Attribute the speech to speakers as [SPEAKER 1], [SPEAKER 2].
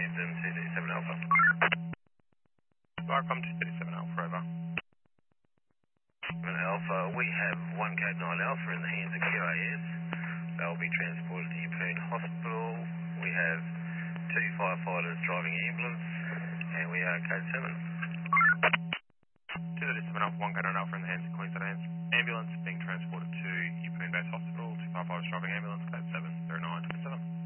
[SPEAKER 1] Hampton 237 Alpha.
[SPEAKER 2] Barcom 237 Alpha, over.
[SPEAKER 1] Alpha, we have 1 Code 9 Alpha in the hands of QAS. They'll be transported to Yeppoon Hospital. We have 2 firefighters driving ambulance, and we are Code 7.
[SPEAKER 2] 237 Alpha, 1 Code 9 Alpha in the hands of Queensland Ambulance, being transported to Yeppoon Base Hospital. 2 firefighters driving ambulance, Code 7, 0927.